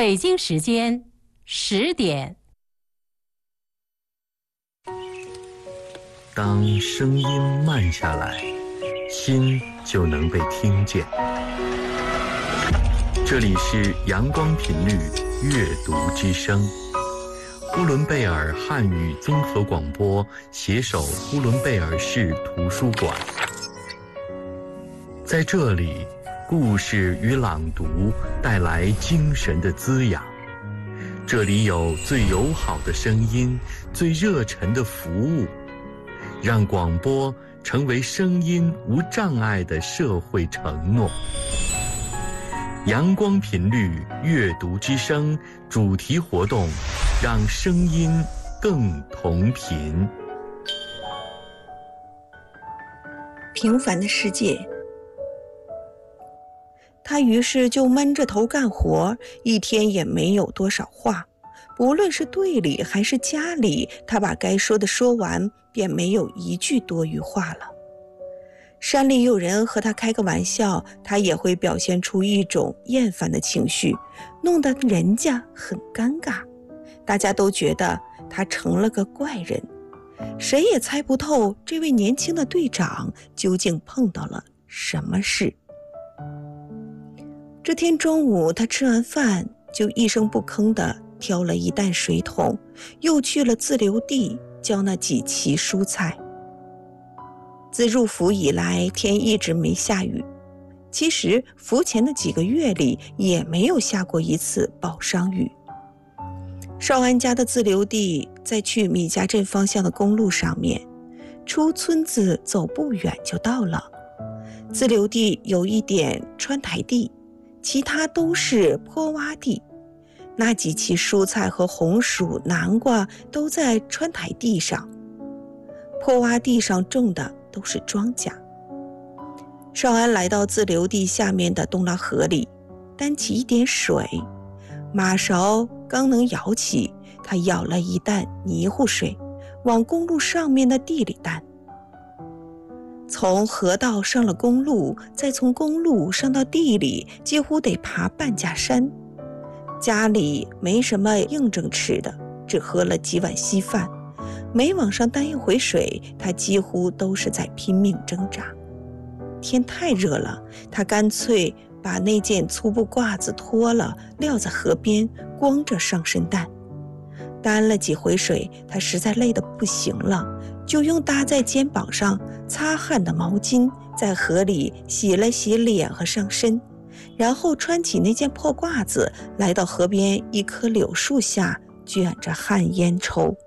北京时间10点。 当声音慢下来，心就能被听见。这里是阳光频率阅读之声，呼伦贝尔汉语综合广播携手呼伦贝尔市图书馆。在这里，故事与朗读带来精神的滋养。这里有最友好的声音，最热忱的服务，让广播成为声音无障碍的社会承诺。阳光频率阅读之声主题活动，让声音更同频。 平凡的世界，他于是就闷着头干活，一天也没有多少话。不论是队里还是家里，他把该说的说完，便没有一句多余话了。山里有人和他开个玩笑，他也会表现出一种厌烦的情绪，弄得人家很尴尬。大家都觉得他成了个怪人，谁也猜不透这位年轻的队长究竟碰到了什么事。这天中午，他吃完饭就一声不吭地挑了一担水桶，又去了自留地浇那几畦蔬菜。自入伏以来，天一直没下雨。其实伏前的几个月里也没有下过一次暴殇雨。少安家的自留地在去米家镇方向的公路上面，出村子走不远就到了。自留地有一点穿台地，其他都是坡洼地。那几畦蔬菜和红薯、南瓜都在穿台地上，坡洼地上种的都是庄稼。少安来到自留地下面的东拉河里，担起一点水，马勺刚能舀起，他舀了一担泥糊水，往公路上面的地里担。从河道上了公路，再从公路上到地里，几乎得爬半架山。家里没什么硬正吃的，只喝了几碗稀饭。每往上担一回水，他几乎都是在拼命挣扎。天太热了，他干脆把那件粗布褂子脱了，撂在河边，光着上身担。担了几回水，他实在累得不行了，就用搭在肩膀上擦汗的毛巾在河里洗了洗脸和上身，然后穿起那件破褂子，来到河边一棵柳树下，卷着旱烟抽。